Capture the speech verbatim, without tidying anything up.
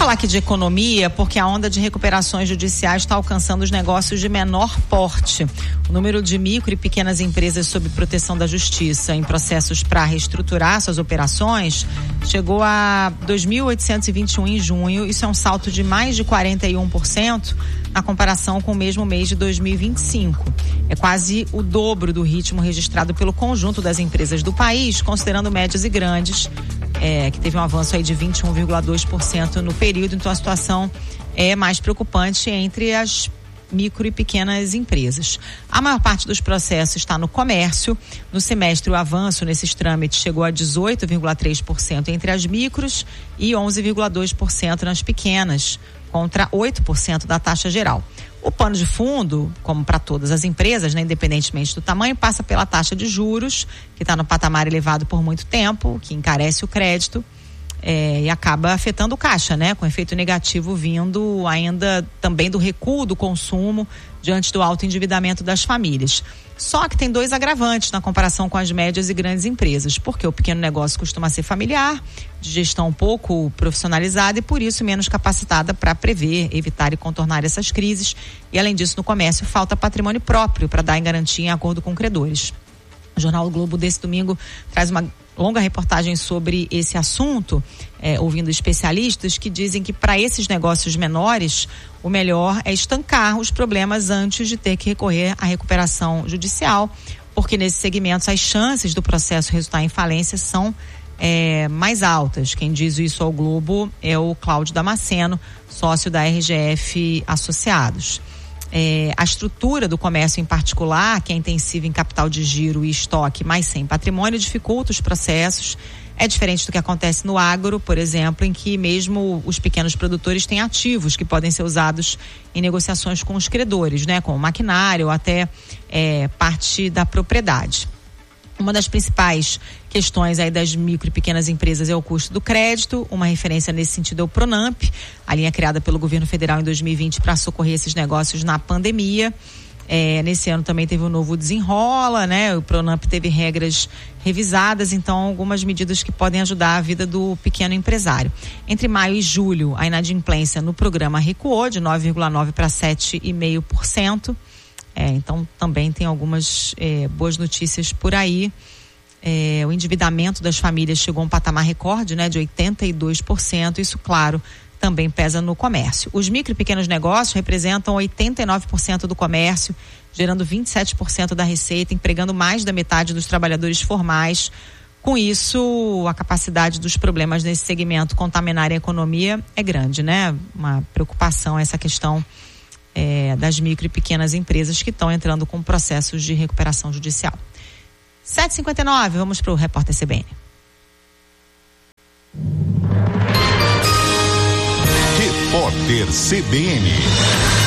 falar aqui de economia, porque a onda de recuperações judiciais está alcançando os negócios de menor porte. O número de micro e pequenas empresas sob proteção da justiça em processos para reestruturar suas operações chegou a dois mil oitocentos e vinte e um em junho. Isso é um salto de mais de quarenta e um por cento na comparação com o mesmo mês de dois mil e vinte e cinco. É quase o dobro do ritmo registrado pelo conjunto das empresas do país, considerando médias e grandes, é, que teve um avanço aí de vinte e um vírgula dois por cento no período. Então a situação é mais preocupante entre as micro e pequenas empresas. A maior parte dos processos está no comércio. No semestre, o avanço nesses trâmites chegou a dezoito vírgula três por cento entre as micros e onze vírgula dois por cento nas pequenas, contra oito por cento da taxa geral. O pano de fundo, como para todas as empresas, né, independentemente do tamanho, passa pela taxa de juros, que está no patamar elevado por muito tempo, que encarece o crédito é, e acaba afetando o caixa, né, com efeito negativo vindo ainda também do recuo do consumo diante do alto endividamento das famílias. Só que tem dois agravantes na comparação com as médias e grandes empresas, porque o pequeno negócio costuma ser familiar, de gestão pouco profissionalizada e por isso menos capacitada para prever, evitar e contornar essas crises. E além disso, no comércio falta patrimônio próprio para dar em garantia em acordo com credores. O Jornal o Globo desse domingo traz uma longa reportagem sobre esse assunto, é, ouvindo especialistas que dizem que para esses negócios menores o melhor é estancar os problemas antes de ter que recorrer à recuperação judicial, porque nesses segmentos as chances do processo resultar em falência são é, mais altas. Quem diz isso ao Globo é o Cláudio Damasceno, sócio da R G F Associados. É, a estrutura do comércio em particular, que é intensiva em capital de giro e estoque, mas sem patrimônio, dificulta os processos. É diferente do que acontece no agro, por exemplo, em que mesmo os pequenos produtores têm ativos que podem ser usados em negociações com os credores, né, como maquinário ou até é, parte da propriedade. Uma das principais questões aí das micro e pequenas empresas é o custo do crédito. Uma referência nesse sentido é o Pronamp, a linha criada pelo governo federal em dois mil e vinte para socorrer esses negócios na pandemia. É, nesse ano também teve o novo Desenrola, né? O Pronamp teve regras revisadas, então algumas medidas que podem ajudar a vida do pequeno empresário. Entre maio e julho, a inadimplência no programa recuou de nove vírgula nove por cento para sete vírgula cinco por cento. É, então também tem algumas é, boas notícias por aí. É, o endividamento das famílias chegou a um patamar recorde, né, de oitenta e dois por cento. Isso, claro, também pesa no comércio. Os micro e pequenos negócios representam oitenta e nove por cento do comércio, gerando vinte e sete por cento da receita, empregando mais da metade dos trabalhadores formais. Com isso, a capacidade dos problemas nesse segmento contaminar a economia é grande, né? Uma preocupação essa questão É, das micro e pequenas empresas que estão entrando com processos de recuperação judicial. sete e cinquenta e nove, vamos para o Repórter C B N. Repórter C B N.